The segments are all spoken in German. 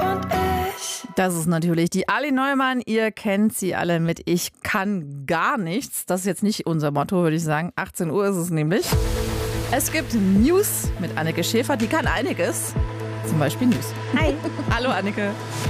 und ich. Das ist natürlich die Ali Neumann. Ihr kennt sie alle mit Ich kann gar nichts. Das ist jetzt nicht unser Motto, würde ich sagen. 18 Uhr ist es nämlich. Es gibt News mit Anneke Schäfer. Die kann einiges. Zum Beispiel News. Hi. Hallo Anneke.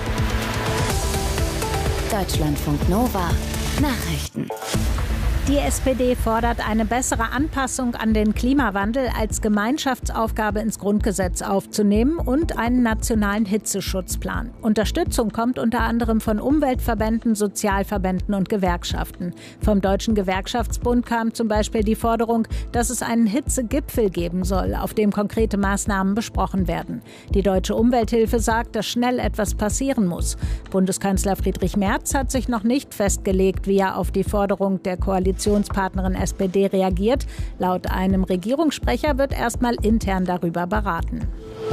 Deutschlandfunk Nova. Nachrichten. Die SPD fordert eine bessere Anpassung an den Klimawandel als Gemeinschaftsaufgabe ins Grundgesetz aufzunehmen und einen nationalen Hitzeschutzplan. Unterstützung kommt unter anderem von Umweltverbänden, Sozialverbänden und Gewerkschaften. Vom Deutschen Gewerkschaftsbund kam zum Beispiel die Forderung, dass es einen Hitzegipfel geben soll, auf dem konkrete Maßnahmen besprochen werden. Die Deutsche Umwelthilfe sagt, dass schnell etwas passieren muss. Bundeskanzler Friedrich Merz hat sich noch nicht festgelegt, wie er auf die Forderung der Koalitionspartnerin SPD reagiert. Laut einem Regierungssprecher wird erstmal intern darüber beraten.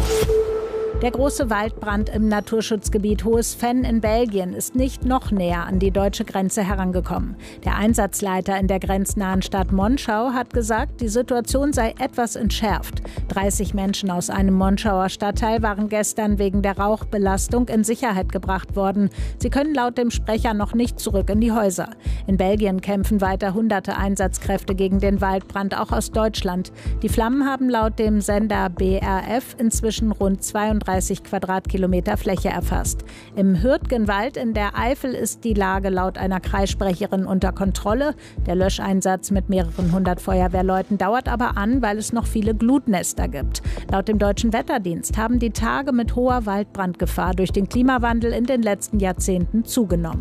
Der große Waldbrand im Naturschutzgebiet Hohes Venn in Belgien ist nicht noch näher an die deutsche Grenze herangekommen. Der Einsatzleiter in der grenznahen Stadt Monschau hat gesagt, die Situation sei etwas entschärft. 30 Menschen aus einem Monschauer Stadtteil waren gestern wegen der Rauchbelastung in Sicherheit gebracht worden. Sie können laut dem Sprecher noch nicht zurück in die Häuser. In Belgien kämpfen weiter hunderte Einsatzkräfte gegen den Waldbrand, auch aus Deutschland. Die Flammen haben laut dem Sender BRF inzwischen rund 32 Quadratkilometer Fläche erfasst. Im Hürtgenwald in der Eifel ist die Lage laut einer Kreissprecherin unter Kontrolle. Der Löscheinsatz mit mehreren hundert Feuerwehrleuten dauert aber an, weil es noch viele Glutnester gibt. Laut dem Deutschen Wetterdienst haben die Tage mit hoher Waldbrandgefahr durch den Klimawandel in den letzten Jahrzehnten zugenommen.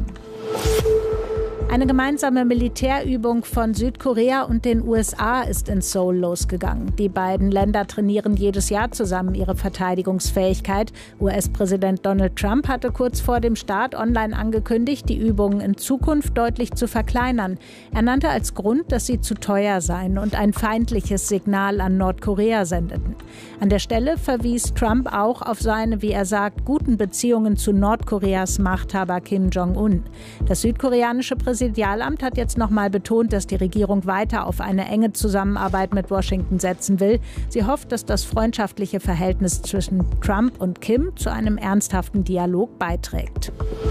Eine gemeinsame Militärübung von Südkorea und den USA ist in Seoul losgegangen. Die beiden Länder trainieren jedes Jahr zusammen ihre Verteidigungsfähigkeit. US-Präsident Donald Trump hatte kurz vor dem Start online angekündigt, die Übungen in Zukunft deutlich zu verkleinern. Er nannte als Grund, dass sie zu teuer seien und ein feindliches Signal an Nordkorea sendeten. An der Stelle verwies Trump auch auf seine, wie er sagt, guten Beziehungen zu Nordkoreas Machthaber Kim Jong-un. Das südkoreanische Präsidialamt hat jetzt nochmal betont, dass die Regierung weiter auf eine enge Zusammenarbeit mit Washington setzen will. Sie hofft, dass das freundschaftliche Verhältnis zwischen Trump und Kim zu einem ernsthaften Dialog beiträgt.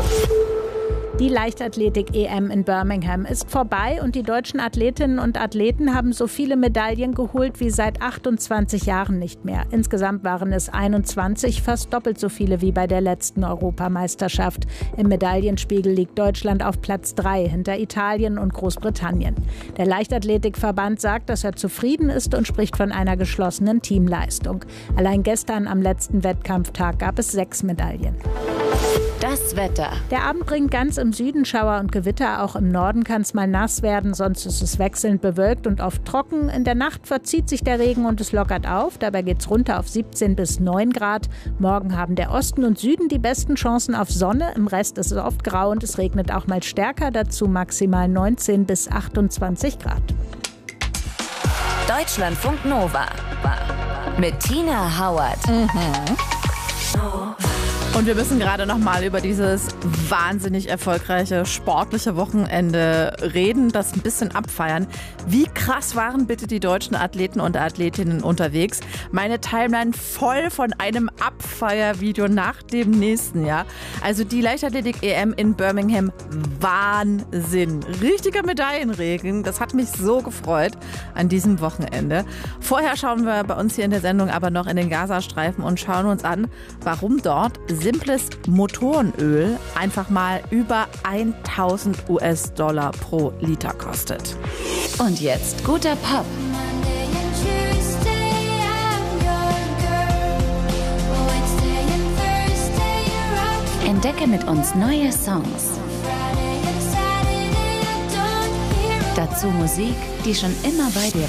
Die Leichtathletik-EM in Birmingham ist vorbei und die deutschen Athletinnen und Athleten haben so viele Medaillen geholt wie seit 28 Jahren nicht mehr. Insgesamt waren es 21, fast doppelt so viele wie bei der letzten Europameisterschaft. Im Medaillenspiegel liegt Deutschland auf Platz 3 hinter Italien und Großbritannien. Der Leichtathletikverband sagt, dass er zufrieden ist und spricht von einer geschlossenen Teamleistung. Allein gestern am letzten Wettkampftag gab es 6 Medaillen. Das Wetter. Der Abend bringt ganz im Süden Schauer und Gewitter. Auch im Norden kann es mal nass werden, sonst ist es wechselnd bewölkt und oft trocken. In der Nacht verzieht sich der Regen und es lockert auf. Dabei geht es runter auf 17 bis 9 Grad. Morgen haben der Osten und Süden die besten Chancen auf Sonne. Im Rest ist es oft grau und es regnet auch mal stärker. Dazu maximal 19 bis 28 Grad. Deutschlandfunk Nova. Mit Tina Hauert. Und wir müssen gerade noch mal über dieses wahnsinnig erfolgreiche sportliche Wochenende reden, das ein bisschen abfeiern. Wie krass waren bitte die deutschen Athleten und Athletinnen unterwegs? Meine Timeline voll von einem Abfeiervideo nach dem nächsten Jahr. Also die Leichtathletik-EM in Birmingham, Wahnsinn. Richtiger Medaillenregen, das hat mich so gefreut an diesem Wochenende. Vorher schauen wir bei uns hier in der Sendung aber noch in den Gazastreifen und schauen uns an, warum dort simples Motorenöl einfach mal über 1000 US-Dollar pro Liter kostet. Und jetzt guter Pop. Entdecke mit uns neue Songs. Dazu Musik, die schon immer bei dir